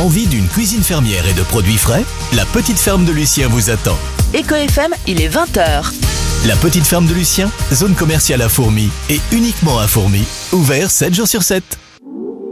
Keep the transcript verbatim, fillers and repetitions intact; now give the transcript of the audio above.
Envie d'une cuisine fermière et de produits frais? La petite ferme de Lucien vous attend. Eco F M, il est vingt heures. La petite ferme de Lucien, zone commerciale à Fourmies et uniquement à Fourmies, ouvert sept jours sur sept.